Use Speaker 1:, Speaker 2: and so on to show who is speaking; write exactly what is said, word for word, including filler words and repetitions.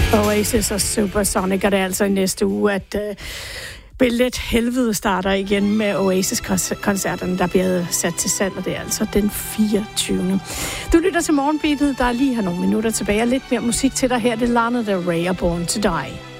Speaker 1: Oasis og Supersonic, og det er altså i næste uge, at uh, Billet Helvede starter igen med Oasis-koncerterne, der bliver sat til salg, og det er altså den fireogtyvende Du lytter til Morgenbeatet, der er lige her nogle minutter tilbage, og lidt mere musik til dig her. Det er Lana Del Rey og Born to Die.